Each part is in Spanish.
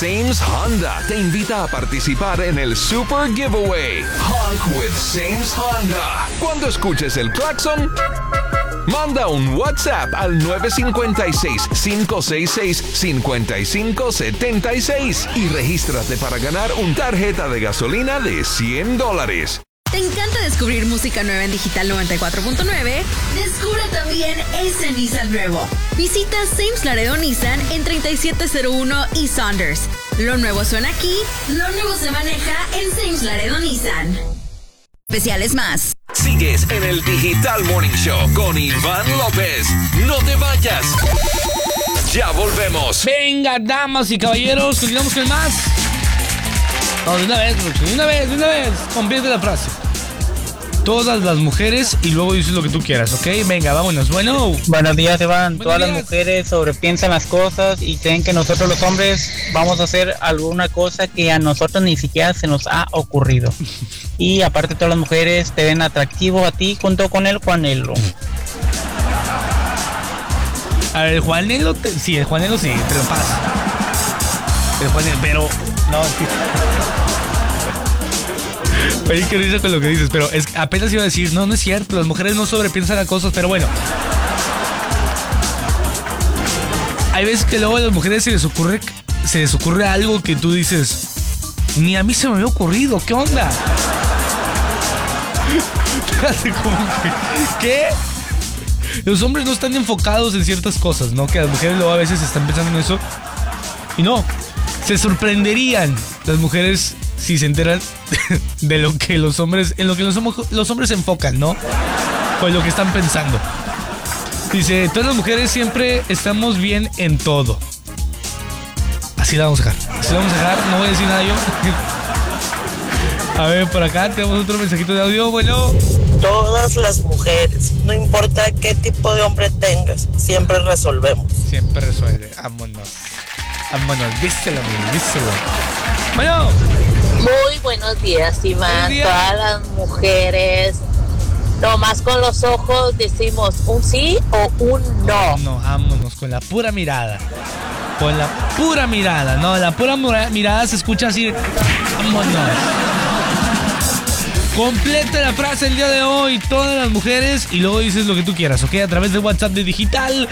Sames Honda te invita a participar en el Super Giveaway Honk with Sames Honda. Cuando escuches el claxon, manda un WhatsApp al 956-566-5576 y regístrate para ganar una tarjeta de gasolina de $100. ¿Te encanta descubrir música nueva en Digital 94.9? Descubre también ese Nissan nuevo. Visita Sames Laredo Nissan en 3701 y Saunders. Lo nuevo suena aquí, lo nuevo se maneja en Sames Laredo Nissan. Especiales más. Sigues en el Digital Morning Show con Iván López. No te vayas. Ya volvemos. Venga, damas y caballeros, continuamos con más. No, de una vez. Complete la frase. Todas las mujeres y luego dices lo que tú quieras, ¿ok? Venga, vámonos. Bueno. Buenos días, Iván. Buenos Todas días. las mujeres sobrepiensan las cosas y creen que nosotros los hombres vamos a hacer alguna cosa que a nosotros ni siquiera se nos ha ocurrido. Y aparte todas las mujeres te ven atractivo a ti junto con el Juanelo. A ver, el Juanelo, el Juanelo sí, te lo pasa. El Juanelo, pero no. Oye, qué risa con lo que dices, pero es apenas iba a decir, no es cierto, las mujeres no sobrepiensan las cosas, pero bueno. Hay veces que luego a las mujeres se les ocurre algo que tú dices, ni a mí se me había ocurrido, ¿qué onda? ¿Qué? Los hombres no están enfocados en ciertas cosas, ¿no? Que las mujeres luego a veces están pensando en eso. Y no, se sorprenderían las mujeres si se enteran de lo que los hombres, en lo que los hombres se enfocan, ¿no? O en lo que están pensando. Dice, todas las mujeres siempre estamos bien en todo. Así la vamos a dejar. No voy a decir nada yo. A ver, por acá tenemos otro mensajito de audio. Bueno. Todas las mujeres, no importa qué tipo de hombre tengas, siempre resolvemos. Siempre resuelve. Vámonos. Díselo. Bueno. Muy buenos días, Iván. Buenos días. Todas las mujeres, nomás con los ojos decimos un sí o un no. No, vámonos con la pura mirada. No, la pura mirada se escucha así. Vámonos. Completa la frase el día de hoy, todas las mujeres, y luego dices lo que tú quieras, ¿ok? A través de WhatsApp de Digital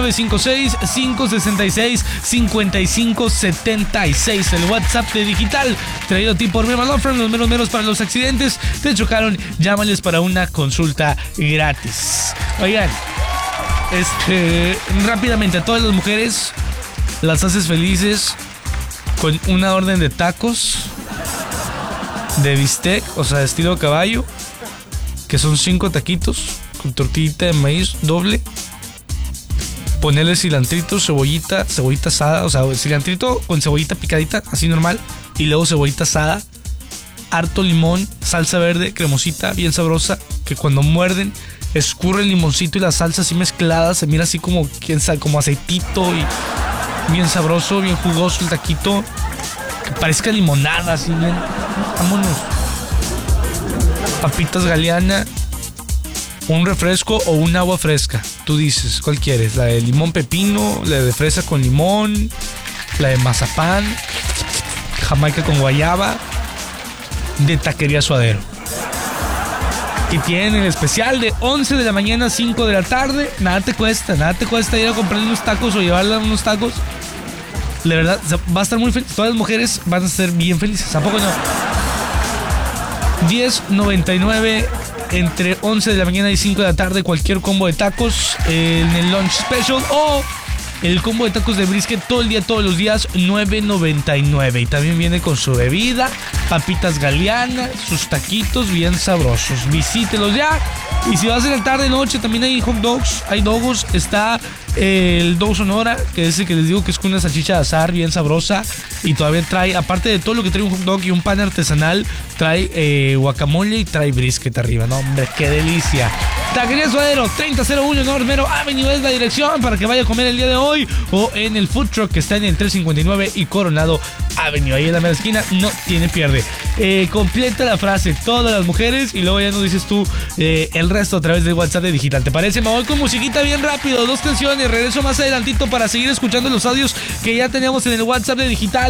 956-566-5576. El WhatsApp de Digital, traído a ti por Mema Law Firm, los meros para los accidentes. Te chocaron, llámales para una consulta gratis. Oigan, rápidamente, a todas las mujeres las haces felices con una orden de tacos de bistec, o sea, de estilo caballo, que son 5 taquitos con tortillita de maíz doble. Ponerle cilantrito, cebollita asada, o sea, cilantrito con cebollita picadita, así normal, y luego cebollita asada, harto limón, salsa verde, cremosita, bien sabrosa, que cuando muerden escurre el limoncito y la salsa así mezclada, se mira así como, quién sabe, como aceitito, y bien sabroso, bien jugoso el taquito, que parezca limonada, así bien. Vámonos. Papitas Galeana, un refresco o un agua fresca. Tú dices, ¿cuál quieres? La de limón pepino, la de fresa con limón, la de mazapán, jamaica con guayaba, de Taquería Suadero. Y tienen el especial de 11 de la mañana a 5 de la tarde. Nada te cuesta ir a comprar unos tacos o llevarle unos tacos. La verdad, va a estar muy feliz. Todas las mujeres van a ser bien felices. ¿A poco no? $10.99 entre 11 de la mañana y 5 de la tarde. Cualquier combo de tacos en el Lunch Special o el combo de tacos de brisket todo el día, todos los días, $9.99. Y también viene con su bebida, papitas Galeana, sus taquitos bien sabrosos. Visítelos ya. Y si vas en la tarde, noche, también hay hot dogs, hay dogos. Está el Dog Sonora, que es el que les digo que es con una salchicha de azar bien sabrosa. Y todavía trae, aparte de todo lo que trae un hot dog y un pan artesanal, trae guacamole y trae brisket arriba. No, hombre, qué delicia. Taquería Suadero, 3001 North Mero Avenue es la dirección para que vaya a comer el día de hoy. O en el food truck que está en el 359 y Coronado Avenue. Ahí en la mera esquina, no tiene pierde. Completa la frase, todas las mujeres, y luego ya nos dices tú el resto a través del WhatsApp de Digital. ¿Te parece? Me voy con musiquita bien rápido, 2 canciones. Regreso más adelantito para seguir escuchando los audios que ya teníamos en el WhatsApp de Digital.